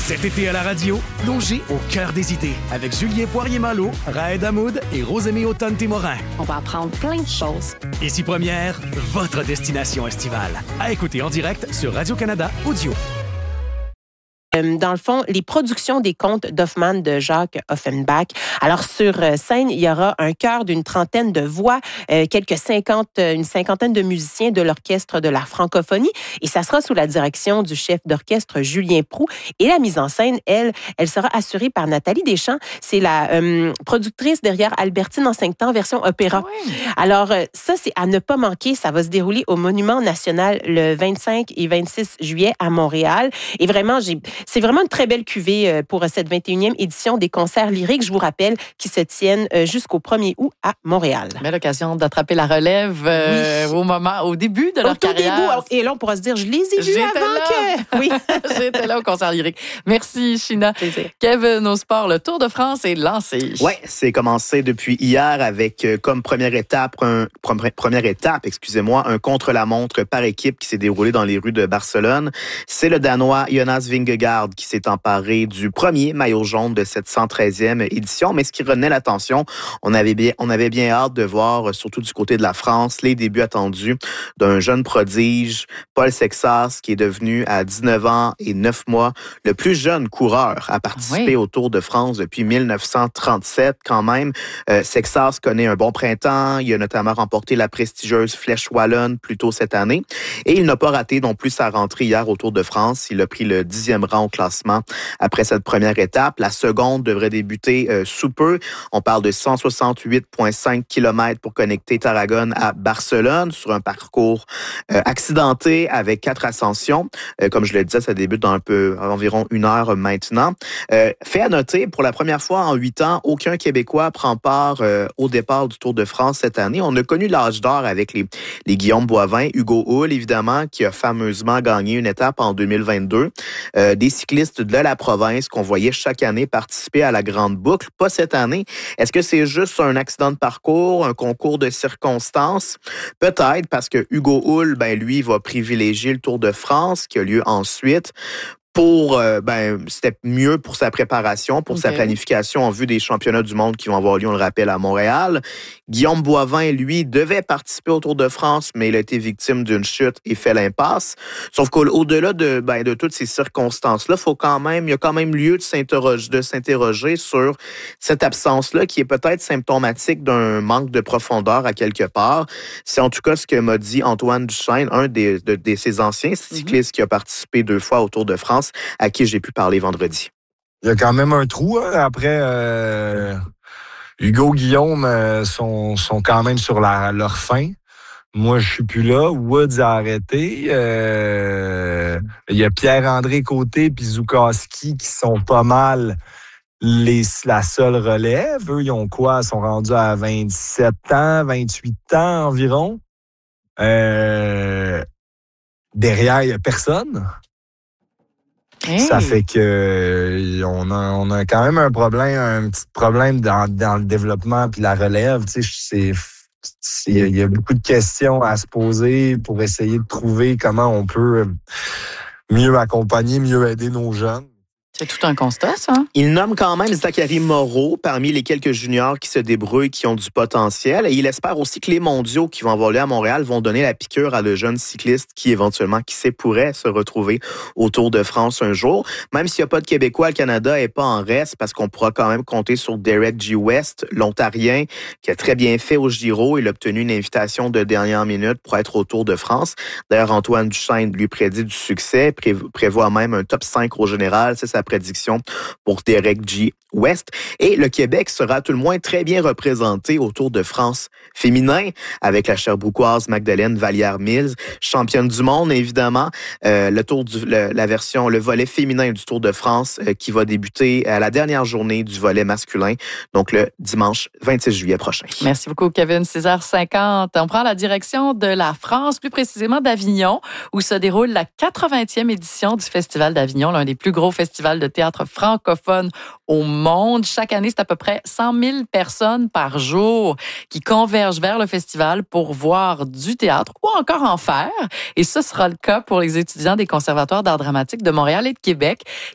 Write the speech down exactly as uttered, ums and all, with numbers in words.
Cet été à la radio, plongez au cœur des idées avec Julien Poirier-Malo, Raed Hamoud et Rosemée Automne-Témorin. On va apprendre plein de choses. Ici Première, votre destination estivale. À écouter en direct sur Radio-Canada Audio. Dans le fond, les productions des contes d'Hoffmann de Jacques Offenbach. Alors, sur scène, il y aura un chœur d'une trentaine de voix, euh, quelques cinquante, une cinquantaine de musiciens de l'Orchestre de la francophonie. Et ça sera sous la direction du chef d'orchestre Julien Proulx. Et la mise en scène, elle, elle sera assurée par Nathalie Deschamps. C'est la euh, productrice derrière Albertine en cinq temps, version opéra. Oui. Alors, ça, c'est à ne pas manquer. Ça va se dérouler au Monument national le vingt-cinq et vingt-six juillet à Montréal. Et vraiment, j'ai... c'est vraiment une très belle cuvée pour cette vingt et unième édition des concerts lyriques, je vous rappelle, qui se tiennent jusqu'au premier août à Montréal. Belle occasion d'attraper la relève euh, oui. au moment, au début de leur au carrière. Début. Et là, on pourra se dire, je les ai vus avant là. que... Oui. J'étais là au concert lyrique. Merci, China. Plaisir. Kevin, au sport, le Tour de France est lancé. Oui, c'est commencé depuis hier avec euh, comme première étape, un, première étape, excusez-moi, un contre-la-montre par équipe qui s'est déroulé dans les rues de Barcelone. C'est le Danois Jonas Vingegaard qui s'est emparé du premier maillot jaune de cette cent treizième édition. Mais ce qui retenait l'attention, on avait bien, on avait bien hâte de voir, surtout du côté de la France, les débuts attendus d'un jeune prodige, Paul Sexas, qui est devenu à dix-neuf ans et neuf mois le plus jeune coureur à participer oui. au Tour de France depuis dix-neuf cent trente-sept quand même. Euh, Sexas connaît un bon printemps. Il a notamment remporté la prestigieuse Flèche Wallonne plus tôt cette année. Et il n'a pas raté non plus sa rentrée hier au Tour de France. Il a pris le dixième rang au classement après cette première étape. La seconde devrait débuter euh, sous peu. On parle de cent soixante-huit virgule cinq kilomètres pour connecter Tarragone à Barcelone sur un parcours euh, accidenté avec quatre ascensions. Euh, comme je le disais, ça débute dans un peu environ une heure maintenant. Euh, fait à noter, pour la première fois en huit ans, aucun Québécois prend part euh, au départ du Tour de France cette année. On a connu l'âge d'or avec les, les Guillaume Boivin, Hugo Hull, évidemment, qui a fameusement gagné une étape en deux mille vingt-deux. Euh, des cyclistes de la province qu'on voyait chaque année participer à la Grande Boucle. Pas cette année. Est-ce que c'est juste un accident de parcours, un concours de circonstances? Peut-être, parce que Hugo Hull, ben, lui, va privilégier le Tour de France qui a lieu ensuite. Pour, euh, ben, c'était mieux pour sa préparation, pour okay. sa planification en vue des championnats du monde qui vont avoir lieu, on le rappelle, à Montréal. Guillaume Boivin, lui, devait participer au Tour de France, mais il a été victime d'une chute et fait l'impasse. Sauf qu'au-delà de, ben, de toutes ces circonstances-là, faut quand même, il y a quand même lieu de s'interroger, de s'interroger sur cette absence-là qui est peut-être symptomatique d'un manque de profondeur à quelque part. C'est en tout cas ce que m'a dit Antoine Duchesne, un des, de, de ses anciens cyclistes mm-hmm. qui a participé deux fois au Tour de France, à qui j'ai pu parler vendredi. Il y a quand même un trou. Hein? Après, euh, Hugo, Guillaume euh, sont, sont quand même sur la, leur fin. Moi, je suis plus là. Woods a arrêté. Euh, il y a Pierre-André Côté et Zukowski qui sont pas mal les, la seule relève. Eux, ils ont quoi? Ils sont rendus à vingt-sept ans, vingt-huit ans environ. Euh, derrière, il n'y a personne. Hey. Ça fait que on a, on a quand même un problème, un petit problème dans, dans le développement puis la relève. Tu sais, c'est, il y a beaucoup de questions à se poser pour essayer de trouver comment on peut mieux accompagner, mieux aider nos jeunes. C'est tout un constat, ça. Il nomme quand même Zachary Moreau parmi les quelques juniors qui se débrouillent, qui ont du potentiel. Et il espère aussi que les mondiaux qui vont avoir lieu à Montréal vont donner la piqûre à de jeunes cyclistes qui, éventuellement, qui sait, pourraient se retrouver au Tour de France un jour. Même s'il n'y a pas de Québécois, le Canada n'est pas en reste parce qu'on pourra quand même compter sur Derek G. West, l'Ontarien, qui a très bien fait au Giro. Il a obtenu une invitation de dernière minute pour être au Tour de France. D'ailleurs, Antoine Duchesne lui prédit du succès, prévoit même un top cinq au général. C'est sa prédiction pour Derek G. West. Et le Québec sera tout le moins très bien représenté au Tour de France féminin avec la Sherbrookoise Magdalene Vallière-Mills, championne du monde évidemment. Euh, le tour du, le, la version, le volet féminin du Tour de France euh, qui va débuter à la dernière journée du volet masculin, donc le dimanche vingt-six juillet prochain. Merci beaucoup Kevin. six heures cinquante. On prend la direction de la France, plus précisément d'Avignon, où se déroule la quatre-vingtième édition du Festival d'Avignon, l'un des plus gros festivals de théâtre francophone au monde. Chaque année, c'est à peu près cent mille personnes par jour qui convergent vers le festival pour voir du théâtre ou encore en faire. Et ce sera le cas pour les étudiants des conservatoires d'art dramatique de Montréal et de Québec